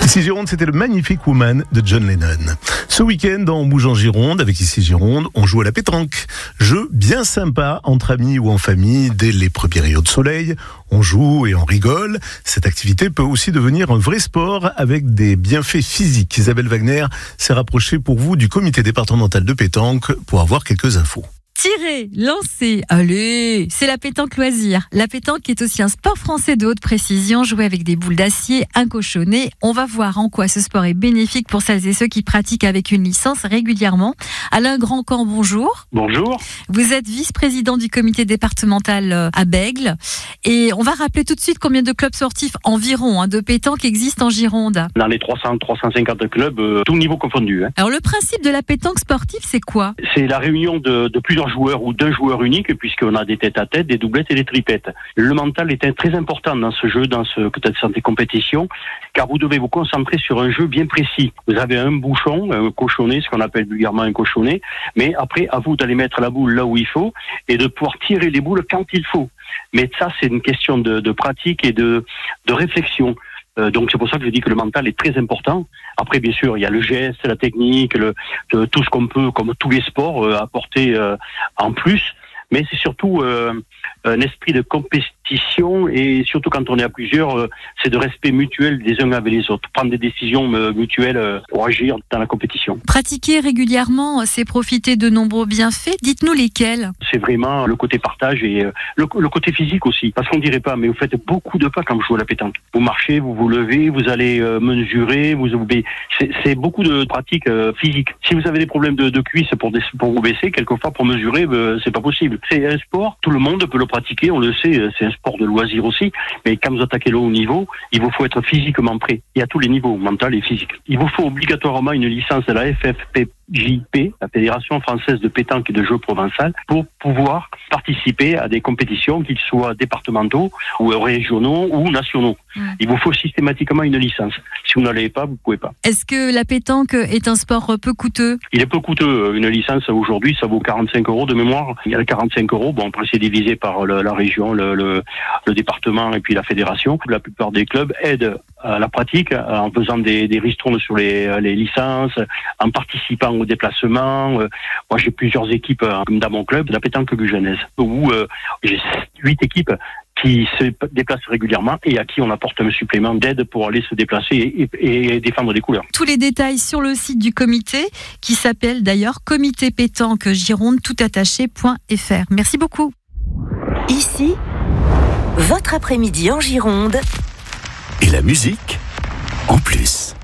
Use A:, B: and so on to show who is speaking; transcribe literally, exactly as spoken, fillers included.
A: Ici Gironde, c'était le Magnifique Woman de John Lennon. Ce week-end, on bouge en Gironde. Avec Ici Gironde, on joue à la pétanque. Jeu bien sympa, entre amis ou en famille, dès les premiers rayons de soleil. On joue et on rigole. Cette activité peut aussi devenir un vrai sport avec des bienfaits physiques. Isabelle Wagner s'est rapprochée pour vous du comité départemental de pétanque pour avoir quelques infos.
B: Tirer, lancer, allez, c'est la pétanque loisir. La pétanque est aussi un sport français de haute précision, joué avec des boules d'acier, un cochonnet. On va voir en quoi ce sport est bénéfique pour celles et ceux qui pratiquent avec une licence régulièrement. Alain Grandcamp, bonjour.
C: Bonjour.
B: Vous êtes vice-président du comité départemental à Bègles. Et on va rappeler tout de suite combien de clubs sportifs environ hein, de pétanque existent en Gironde.
C: Dans les trois cents à trois cent cinquante clubs, euh, tout niveau confondu. Hein.
B: Alors le principe de la pétanque sportive, c'est quoi ?
C: C'est la réunion de, de plusieurs joueurs ou d'un joueur unique, puisqu'on a des tête-à-tête, des doublettes et des tripettes. Le mental est très important dans ce jeu, dans ce dans ces compétitions, car vous devez vous concentrer sur un jeu bien précis. Vous avez un bouchon, un cochonnet, ce qu'on appelle vulgairement un cochonnet, mais après, à vous d'aller mettre la boule là où il faut et de pouvoir tirer les boules quand il faut. Mais ça, c'est une question de, de pratique et de, de réflexion. Euh, donc c'est pour ça que je dis que le mental est très important. Après, bien sûr, il y a le geste, la technique, le, le tout ce qu'on peut, comme tous les sports, euh, apporter euh, en plus. Mais c'est surtout euh, un esprit de compétition et surtout quand on est à plusieurs, euh, c'est de respect mutuel des uns avec les autres. Prendre des décisions euh, mutuelles euh, pour agir dans la compétition.
B: Pratiquer régulièrement, c'est profiter de nombreux bienfaits. Dites-nous lesquels.
C: C'est vraiment le côté partage et euh, le, le côté physique aussi. Parce qu'on dirait pas, mais vous faites beaucoup de pas quand vous jouez à la pétanque. Vous marchez, vous vous levez, vous allez euh, mesurer, vous, vous c'est, c'est beaucoup de pratiques euh, physiques. Si vous avez des problèmes de, de cuisses pour, des, pour vous baisser, quelquefois pour mesurer, euh, c'est pas possible. C'est un sport, tout le monde peut le pratiquer, on le sait, c'est un sport de loisir aussi, mais quand vous attaquez le haut niveau, il vous faut être physiquement prêt, et à tous les niveaux, mental et physique. Il vous faut obligatoirement une licence de la F F P J P, la Fédération Française de Pétanque et de Jeux Provençal, pour pouvoir participer à des compétitions, qu'ils soient départementaux, ou régionaux, ou nationaux. Mmh. Il vous faut systématiquement une licence. Si vous ne l'avez pas, vous ne pouvez pas.
B: Est-ce que la pétanque est un sport peu coûteux ?
C: Il est peu coûteux. Une licence, aujourd'hui, ça vaut quarante-cinq euros de mémoire. Il y a quarante-cinq euros. Bon, après, c'est divisé par le, la région, le, le, le département et puis la fédération. La plupart des clubs aident à la pratique en faisant des, des ristournes sur les, les licences, en participant au déplacement. Moi, j'ai plusieurs équipes dans mon club, la pétanque gugenèse, où euh, j'ai huit équipes qui se déplacent régulièrement et à qui on apporte un supplément d'aide pour aller se déplacer et, et, et défendre des couleurs.
B: Tous les détails sur le site du comité, qui s'appelle d'ailleurs comité pétanque gironde toutattaché point f r. Merci beaucoup.
D: Ici, votre après-midi en Gironde.
E: Et la musique en plus.